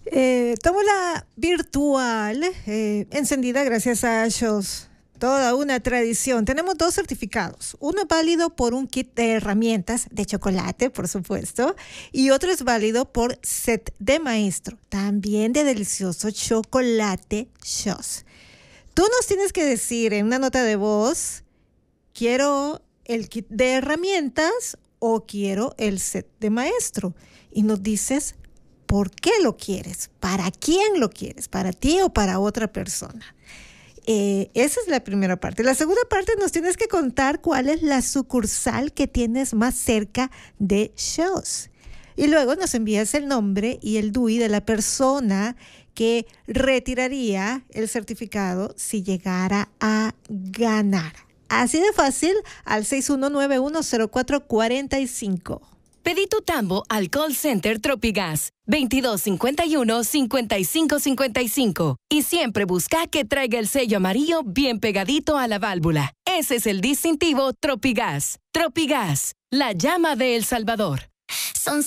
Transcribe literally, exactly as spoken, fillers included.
Eh, tómbola virtual, eh, encendida gracias a Shows. Toda una tradición. Tenemos dos certificados. Uno es válido por un kit de herramientas de chocolate, por supuesto, y otro es válido por set de maestro, también de delicioso chocolate Shows. Tú nos tienes que decir en una nota de voz, quiero el kit de herramientas o quiero el set de maestro. Y nos dices por qué lo quieres, para quién lo quieres, para ti o para otra persona. Eh, esa es la primera parte. La segunda parte nos tienes que contar cuál es la sucursal que tienes más cerca de Shows. Y luego nos envías el nombre y el D U I de la persona que retiraría el certificado si llegara a ganar. Así de fácil, al seis uno nueve uno cero cuatro cuatro cinco. Pedí tu tambo al call center Tropigas veintidós cincuenta y uno cincuenta y cinco cincuenta y cinco y siempre busca que traiga el sello amarillo bien pegadito a la válvula. Ese es el distintivo Tropigas. Tropigas, la llama de El Salvador.